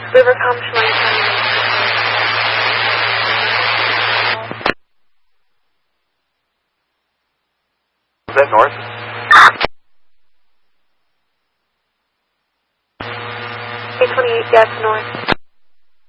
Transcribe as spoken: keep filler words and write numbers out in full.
Rivercom, Shemaine County. Is that north? eight twenty-eight, yes, north.